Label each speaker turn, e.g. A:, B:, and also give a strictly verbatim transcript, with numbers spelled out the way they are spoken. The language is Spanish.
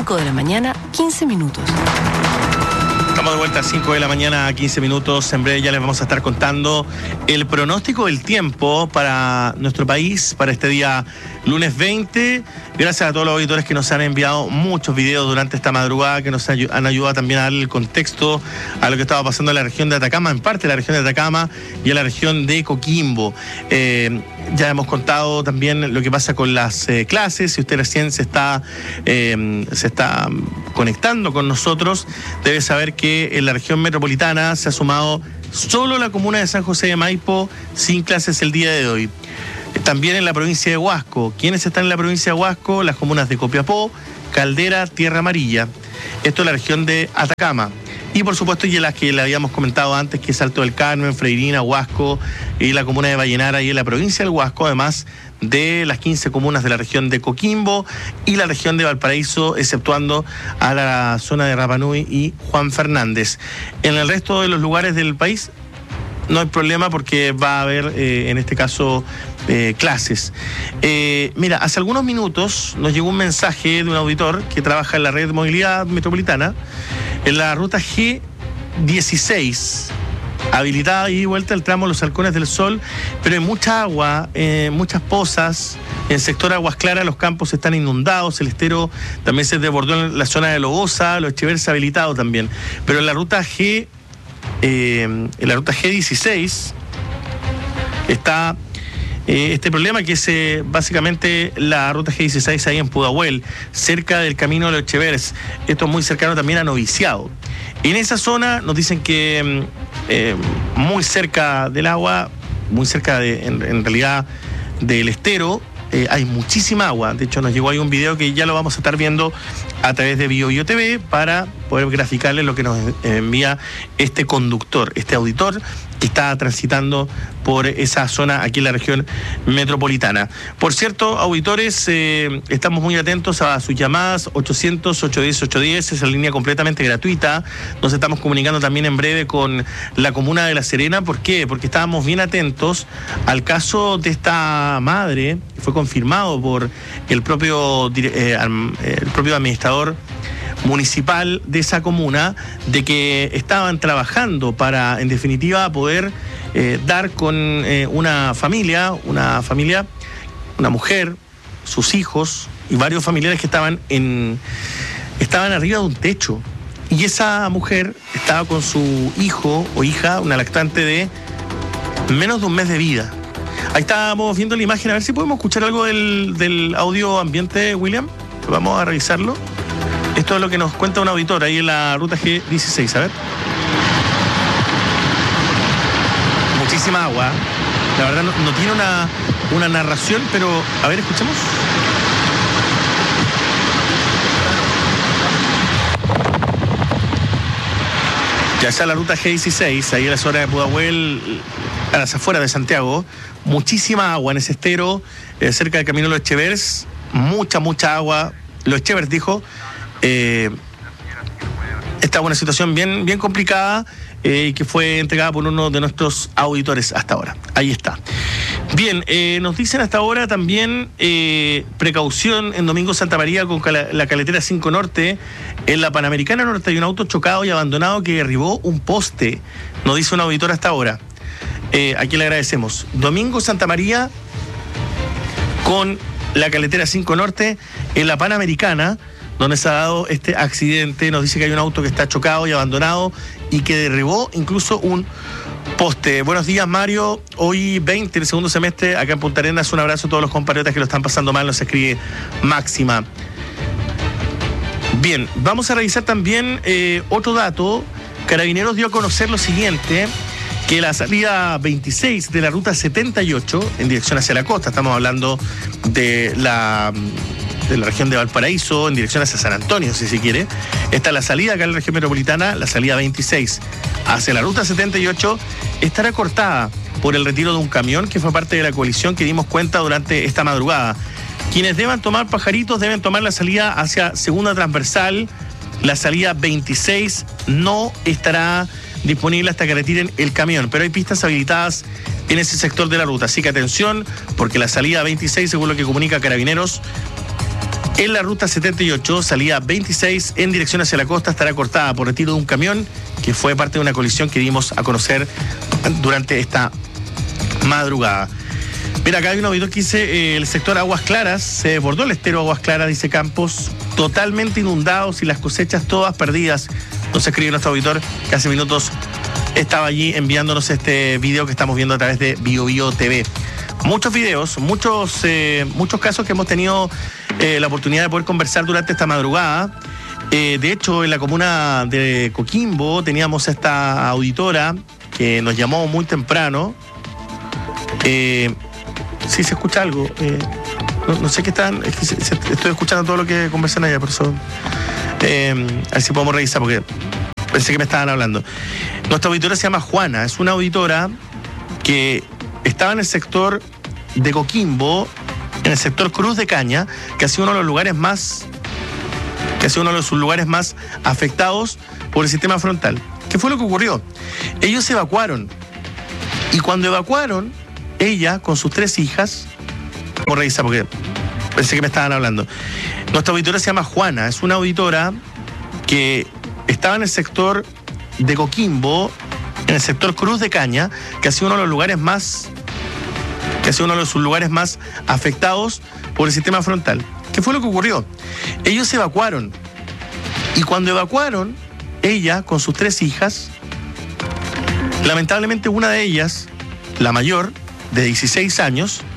A: cinco de la mañana, quince minutos.
B: Estamos de vuelta a cinco de la mañana, quince minutos. En breve ya les vamos a estar contando el pronóstico del tiempo para nuestro país, para este día lunes veinte. Gracias a todos los auditores que nos han enviado muchos videos durante esta madrugada, que nos han ayudado también a darle el contexto a lo que estaba pasando en la región de Atacama, en parte de la región de Atacama y en la región de Coquimbo. Eh, ya hemos contado también lo que pasa con las eh, clases. Si usted recién se está, eh, se está conectando con nosotros, debe saber que en la región metropolitana se ha sumado solo la comuna de San José de Maipo sin clases el día de hoy. También en la provincia de Huasco. ¿Quiénes están en la provincia de Huasco? Las comunas de Copiapó, Caldera, Tierra Amarilla. Esto es la región de Atacama. Y por supuesto, y las que le habíamos comentado antes, que es Alto del Carmen, Freirina, Huasco y la comuna de Vallenara y en la provincia del Huasco, además de las quince comunas de la región de Coquimbo y la región de Valparaíso, exceptuando a la zona de Rapa Nui y Juan Fernández. En el resto de los lugares del país no hay problema porque va a haber, eh, en este caso, eh, clases. Eh, mira, hace algunos minutos nos llegó un mensaje de un auditor que trabaja en la red de movilidad metropolitana, en la ruta G dieciséis, habilitada y vuelta el tramo Los Halcones del Sol, pero hay mucha agua, eh, muchas pozas. En el sector Aguas Claras los campos están inundados, el estero también se desbordó en la zona de Lobosa, Los Echeverri habilitado también. Pero en la ruta G, eh, en la ruta G dieciséis está eh, este problema, que es eh, básicamente la ruta G dieciséis ahí en Pudahuel, cerca del camino de Los Echeverri. Esto es muy cercano también a Noviciado. En esa zona nos dicen que eh, muy cerca del agua, muy cerca de, en, en realidad del estero, eh, hay muchísima agua. De hecho, nos llegó ahí un video que ya lo vamos a estar viendo a través de Bio Bio T V para poder graficarles lo que nos envía este conductor, este auditor que está transitando por esa zona aquí en la región metropolitana. Por cierto, auditores, eh, estamos muy atentos a sus llamadas. Ochocientos, ochocientos diez, ochocientos diez es la línea completamente gratuita. Nos estamos comunicando también en breve con la comuna de La Serena. ¿Por qué? Porque estábamos bien atentos al caso de esta madre, que fue confirmado por el propio, eh, el propio administrador municipal de esa comuna, de que estaban trabajando para, en definitiva, poder eh, dar con eh, una familia, una familia, una mujer, sus hijos y varios familiares que estaban en estaban arriba de un techo. Y esa mujer estaba con su hijo o hija, una lactante de menos de un mes de vida. Ahí estábamos viendo la imagen, a ver si podemos escuchar algo del, del audio ambiente, William. Vamos a revisarlo. Esto es lo que nos cuenta un auditor ahí en la ruta G dieciséis, a ver. Muchísima agua. La verdad no, no tiene una, una narración, pero a ver, escuchemos. Ya está la ruta G dieciséis, ahí en la zona de Pudahuel, a las afueras de Santiago. Muchísima agua en ese estero, eh, cerca del camino de Los Echeverri. Mucha, mucha agua. Los Echeverri dijo... Eh, esta es una situación bien, bien complicada y eh, que fue entregada por uno de nuestros auditores hasta ahora. Ahí está. Bien, eh, nos dicen hasta ahora también eh, precaución en Domingo Santa María con la, la carretera cinco Norte. En la Panamericana Norte hay un auto chocado y abandonado que derribó un poste. Nos dice un auditor hasta ahora. Eh, aquí le agradecemos. Domingo Santa María con la carretera cinco Norte en la Panamericana, donde se ha dado este accidente. Nos dice que hay un auto que está chocado y abandonado y que derribó incluso un poste. Buenos días, Mario. Hoy veinte del segundo semestre acá en Punta Arenas. Un abrazo a todos los compatriotas que lo están pasando mal. Nos escribe Máxima. Bien, vamos a revisar también eh, otro dato. Carabineros dio a conocer lo siguiente, que la salida veintiséis de la ruta setenta y ocho en dirección hacia la costa, estamos hablando de la... de la región de Valparaíso, en dirección hacia San Antonio, si se quiere. Esta es la salida acá en la región metropolitana, la salida veintiséis hacia la ruta setenta y ocho, estará cortada por el retiro de un camión que fue parte de la colisión que dimos cuenta durante esta madrugada. Quienes deban tomar Pajaritos deben tomar la salida hacia segunda transversal. La salida veintiséis no estará disponible hasta que retiren el camión, pero hay pistas habilitadas en ese sector de la ruta. Así que atención, porque la salida veintiséis, según lo que comunica Carabineros, En la ruta setenta y ocho, salida veintiséis en dirección hacia la costa, estará cortada por retiro de un camión que fue parte de una colisión que dimos a conocer durante esta madrugada. Mira, acá hay un auditor que dice, eh, el sector Aguas Claras, se desbordó el estero Aguas Claras, dice Campos, totalmente inundados y las cosechas todas perdidas. Nos escribe nuestro auditor que hace minutos estaba allí enviándonos este video que estamos viendo a través de Bio Bio T V. Muchos videos, muchos, eh, muchos casos que hemos tenido eh, la oportunidad de poder conversar durante esta madrugada. Eh, de hecho, en la comuna de Coquimbo teníamos esta auditora que nos llamó muy temprano. Eh, sí, se escucha algo. Eh, no, no sé qué están. Es que se, se, estoy escuchando todo lo que conversan allá, por eso. Eh, a ver si podemos revisar, porque pensé que me estaban hablando. Nuestra auditora se llama Juana, es una auditora que estaba en el sector de Coquimbo, en el sector Cruz de Caña, que ha sido uno de los lugares más, que ha sido uno de los lugares más afectados por el sistema frontal. ¿Qué fue lo que ocurrió? Ellos se evacuaron, y cuando evacuaron, ella con sus tres hijas, vamos a revisar porque pensé que me estaban hablando. Nuestra auditora se llama Juana, es una auditora que estaba en el sector de Coquimbo, en el sector Cruz de Caña, que ha sido uno de los lugares más, que ha sido uno de los lugares más afectados por el sistema frontal. ¿Qué fue lo que ocurrió? Ellos se evacuaron, y cuando evacuaron, ella con sus tres hijas, lamentablemente una de ellas, la mayor, de dieciséis años,